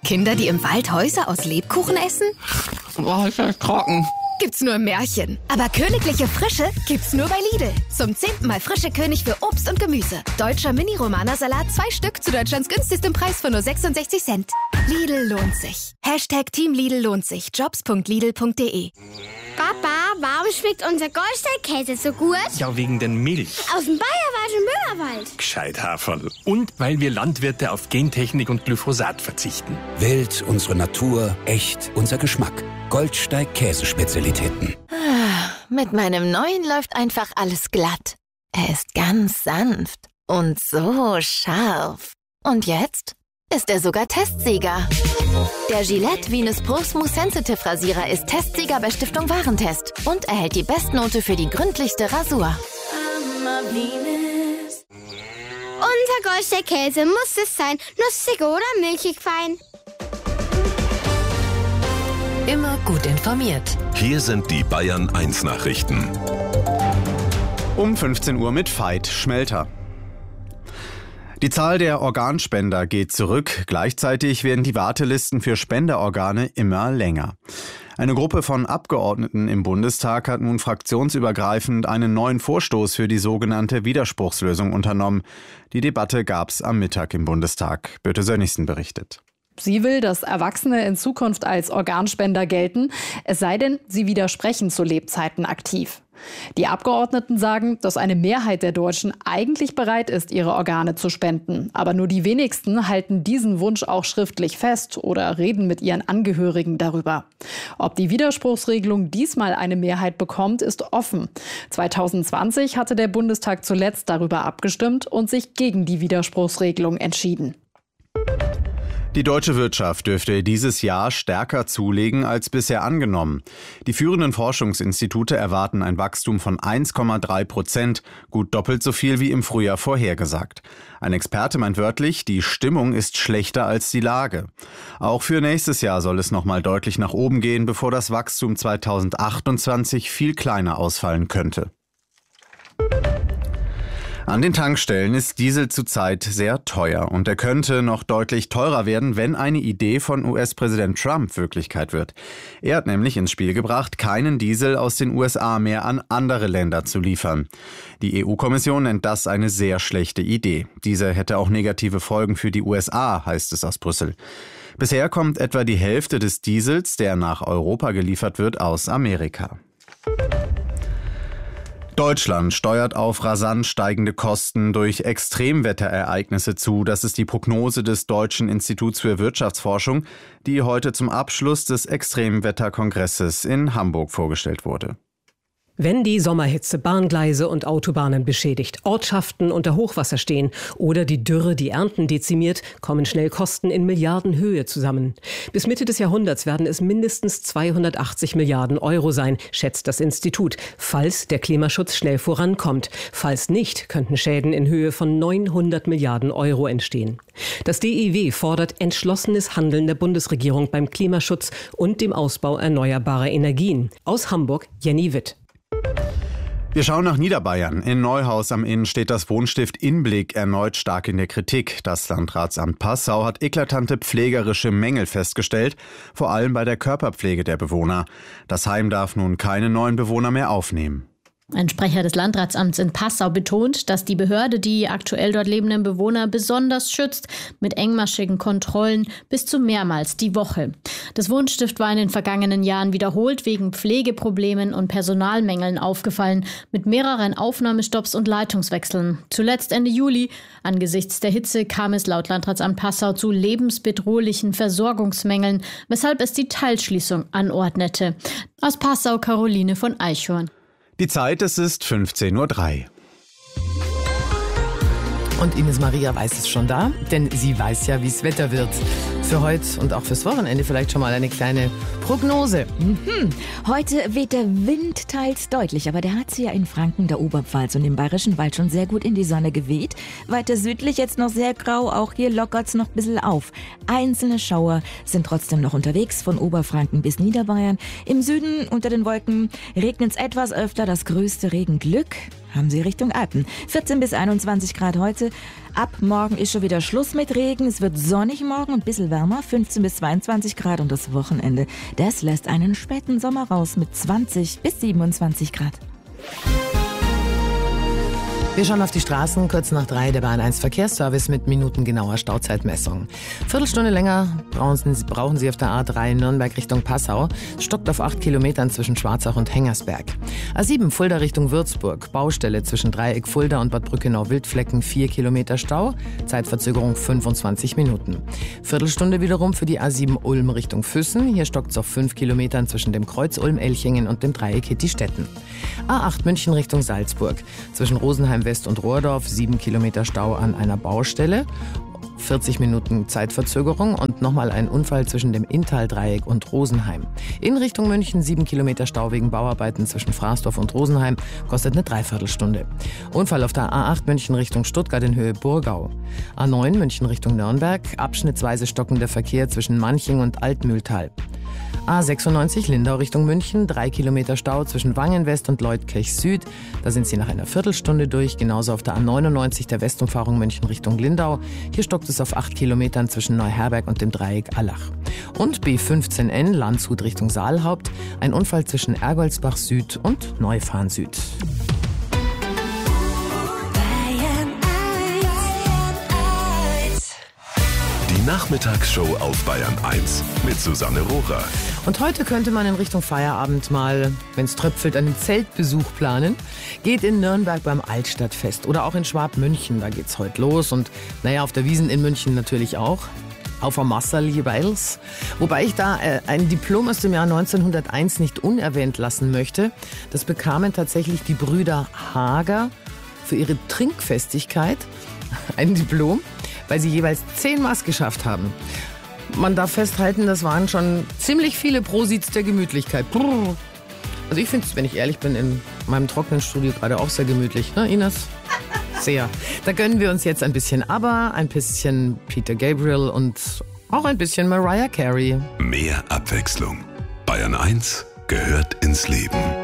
Kinder, die im Wald Häuser aus Lebkuchen essen? Boah, ist das trocken. Gibt's nur im Märchen. Aber königliche Frische gibt's nur bei Lidl. Zum 10. Mal frische König für Obst und Gemüse. Deutscher Mini-Romana-Salat 2 Stück zu Deutschlands günstigstem Preis von nur 66 Cent. Lidl lohnt sich. #Team Lidl lohnt sich. Jobs.lidl.de. Papa, warum schmeckt unser Goldstein-Käse so gut? Ja, wegen den Milch. Aus dem Bayerwald und Müllerwald. Gescheit, Haferl. Und weil wir Landwirte auf Gentechnik und Glyphosat verzichten. Wild, unsere Natur, echt, unser Geschmack. Goldsteig Käsespezialitäten. Mit meinem neuen läuft einfach alles glatt. Er ist ganz sanft und so scharf. Und jetzt ist er sogar Testsieger. Der Gillette Venus Pro Smooth Sensitive Rasierer ist Testsieger bei Stiftung Warentest und erhält die Bestnote für die gründlichste Rasur. Unser Goldstein-Käse muss es sein. Nussig oder milchig fein. Immer gut informiert. Hier sind die Bayern 1 Nachrichten. Um 15 Uhr mit Veit Schmelter. Die Zahl der Organspender geht zurück. Gleichzeitig werden die Wartelisten für Spenderorgane immer länger. Eine Gruppe von Abgeordneten im Bundestag hat nun fraktionsübergreifend einen neuen Vorstoß für die sogenannte Widerspruchslösung unternommen. Die Debatte gab's am Mittag im Bundestag. Birte Sönnigsen berichtet. Sie will, dass Erwachsene in Zukunft als Organspender gelten, es sei denn, sie widersprechen zu Lebzeiten aktiv. Die Abgeordneten sagen, dass eine Mehrheit der Deutschen eigentlich bereit ist, ihre Organe zu spenden. Aber nur die wenigsten halten diesen Wunsch auch schriftlich fest oder reden mit ihren Angehörigen darüber. Ob die Widerspruchsregelung diesmal eine Mehrheit bekommt, ist offen. 2020 hatte der Bundestag zuletzt darüber abgestimmt und sich gegen die Widerspruchsregelung entschieden. Die deutsche Wirtschaft dürfte dieses Jahr stärker zulegen als bisher angenommen. Die führenden Forschungsinstitute erwarten ein Wachstum von 1,3%, gut doppelt so viel wie im Frühjahr vorhergesagt. Ein Experte meint wörtlich, die Stimmung ist schlechter als die Lage. Auch für nächstes Jahr soll es nochmal deutlich nach oben gehen, bevor das Wachstum 2028 viel kleiner ausfallen könnte. An den Tankstellen ist Diesel zurzeit sehr teuer und er könnte noch deutlich teurer werden, wenn eine Idee von US-Präsident Trump Wirklichkeit wird. Er hat nämlich ins Spiel gebracht, keinen Diesel aus den USA mehr an andere Länder zu liefern. Die EU-Kommission nennt das eine sehr schlechte Idee. Diese hätte auch negative Folgen für die USA, heißt es aus Brüssel. Bisher kommt etwa die Hälfte des Diesels, der nach Europa geliefert wird, aus Amerika. Deutschland steuert auf rasant steigende Kosten durch Extremwetterereignisse zu. Das ist die Prognose des Deutschen Instituts für Wirtschaftsforschung, die heute zum Abschluss des Extremwetterkongresses in Hamburg vorgestellt wurde. Wenn die Sommerhitze Bahngleise und Autobahnen beschädigt, Ortschaften unter Hochwasser stehen oder die Dürre die Ernten dezimiert, kommen schnell Kosten in Milliardenhöhe zusammen. Bis Mitte des Jahrhunderts werden es mindestens 280 Milliarden Euro sein, schätzt das Institut, falls der Klimaschutz schnell vorankommt. Falls nicht, könnten Schäden in Höhe von 900 Milliarden Euro entstehen. Das DIW fordert entschlossenes Handeln der Bundesregierung beim Klimaschutz und dem Ausbau erneuerbarer Energien. Aus Hamburg, Jenny Witt. Wir schauen nach Niederbayern. In Neuhaus am Inn steht das Wohnstift Inblick erneut stark in der Kritik. Das Landratsamt Passau hat eklatante pflegerische Mängel festgestellt, vor allem bei der Körperpflege der Bewohner. Das Heim darf nun keine neuen Bewohner mehr aufnehmen. Ein Sprecher des Landratsamts in Passau betont, dass die Behörde die aktuell dort lebenden Bewohner besonders schützt, mit engmaschigen Kontrollen bis zu mehrmals die Woche. Das Wohnstift war in den vergangenen Jahren wiederholt wegen Pflegeproblemen und Personalmängeln aufgefallen, mit mehreren Aufnahmestopps und Leitungswechseln. Zuletzt Ende Juli, angesichts der Hitze, kam es laut Landratsamt Passau zu lebensbedrohlichen Versorgungsmängeln, weshalb es die Teilschließung anordnete. Aus Passau Caroline von Eichhorn. Die Zeit, es ist 15:03 Uhr. Und Ines Maria weiß es schon da, denn sie weiß ja, wie es Wetter wird. Für heute und auch fürs Wochenende vielleicht schon mal eine kleine Prognose. Heute weht der Wind teils deutlich, aber der hat sie ja in Franken, der Oberpfalz und im Bayerischen Wald schon sehr gut in die Sonne geweht. Weiter südlich jetzt noch sehr grau, auch hier lockert's noch ein bisschen auf. Einzelne Schauer sind trotzdem noch unterwegs, von Oberfranken bis Niederbayern. Im Süden unter den Wolken regnet's etwas öfter, das größte Regenglück haben sie Richtung Alpen. 14 bis 21 Grad heute, Ab morgen ist schon wieder Schluss mit Regen. Es wird sonnig morgen und ein bisschen wärmer, 15 bis 22 Grad. Und das Wochenende, das lässt einen späten Sommer raus mit 20 bis 27 Grad. Wir schauen auf die Straßen, kurz nach 3 der Bahn 1 Verkehrsservice mit minutengenauer Stauzeitmessung. Viertelstunde länger brauchen Sie auf der A3 Nürnberg Richtung Passau. Stockt auf 8 Kilometern zwischen Schwarzach und Hengersberg. A7 Fulda Richtung Würzburg. Baustelle zwischen Dreieck Fulda und Bad Brückenau-Wildflecken 4 Kilometer Stau. Zeitverzögerung 25 Minuten. Viertelstunde wiederum für die A7 Ulm Richtung Füssen. Hier stockt es auf 5 Kilometern zwischen dem Kreuz Ulm-Elchingen und dem Dreieck Hittistetten. A8 München Richtung Salzburg. Zwischen Rosenheim West und Rohrdorf 7 Kilometer Stau an einer Baustelle, 40 Minuten Zeitverzögerung und nochmal ein Unfall zwischen dem Inntal-Dreieck und Rosenheim. In Richtung München 7 Kilometer Stau wegen Bauarbeiten zwischen Fraßdorf und Rosenheim, kostet eine Dreiviertelstunde. Unfall auf der A8 München Richtung Stuttgart in Höhe Burgau. A9 München Richtung Nürnberg, abschnittsweise stockender Verkehr zwischen Manching und Altmühltal. A96 Lindau Richtung München, 3 Kilometer Stau zwischen Wangen West und Leutkirch Süd. Da sind Sie nach einer Viertelstunde durch. Genauso auf der A99 der Westumfahrung München Richtung Lindau. Hier stockt es auf 8 Kilometern zwischen Neuherberg und dem Dreieck Allach. Und B15N Landshut Richtung Saalhaupt. Ein Unfall zwischen Ergoldsbach Süd und Neufahren Süd. Die Nachmittagsshow auf Bayern 1 mit Susanne Rohrer. Und heute könnte man in Richtung Feierabend mal, wenn es tröpfelt, einen Zeltbesuch planen. Geht in Nürnberg beim Altstadtfest oder auch in Schwabmünchen, da geht's heute los. Und naja, auf der Wiesn in München natürlich auch. Auf der Masserl jeweils. Wobei ich da ein Diplom aus dem Jahr 1901 nicht unerwähnt lassen möchte. Das bekamen tatsächlich die Brüder Hager für ihre Trinkfestigkeit. Ein Diplom, weil sie jeweils 10 Maß geschafft haben. Man darf festhalten, das waren schon ziemlich viele Prosits der Gemütlichkeit. Also ich finde es, wenn ich ehrlich bin, in meinem trockenen Studio gerade auch sehr gemütlich. Ne, Ines? Sehr. Da gönnen wir uns jetzt ein bisschen ABBA, ein bisschen Peter Gabriel und auch ein bisschen Mariah Carey. Mehr Abwechslung. Bayern 1 gehört ins Leben.